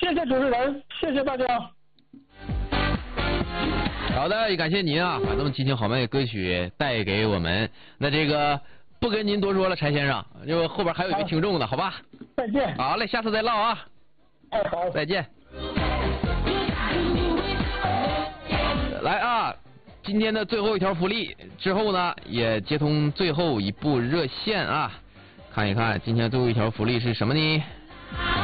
谢谢主持人，谢谢大家。 好的，也感谢您啊，把这么激情豪迈的歌曲带给我们。那这个不跟您多说了，柴先生，就后边还有一个听众呢，好吧？ 再见。 好嘞，下次再唠啊。 哎，好， 再见。来啊，今天的最后一条福利之后呢，也接通最后一部热线啊，看一看今天最后一条福利是什么呢？